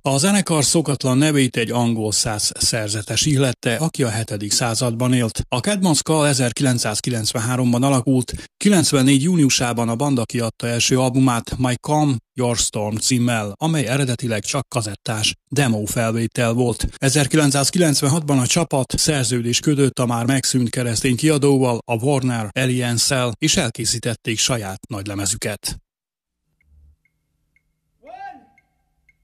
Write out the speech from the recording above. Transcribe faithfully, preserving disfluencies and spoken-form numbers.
A zenekar szokatlan nevét egy angol száz szerzetes illette, aki a hetedik században élt. A Cadman Skull ezerkilencszázkilencvenháromban alakult, kilencvennégy júniusában a banda kiadta első albumát My Calm Your Storm címmel, amely eredetileg csak kazettás demo felvétel volt. ezerkilencszázkilencvenhatban a csapat szerződés kötött a már megszűnt keresztény kiadóval, a Warner Alliance-szel, és elkészítették saját nagylemezüket.